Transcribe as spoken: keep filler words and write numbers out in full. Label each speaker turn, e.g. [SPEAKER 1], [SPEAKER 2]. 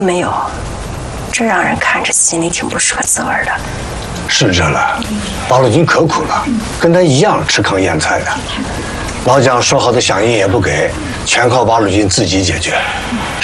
[SPEAKER 1] 没有，这让人看着心里挺不是个滋味的。
[SPEAKER 2] 是这了，八路军可苦了，跟他一样吃糠咽菜的。老蒋说好的饗宴也不给，全靠八路军自己解决。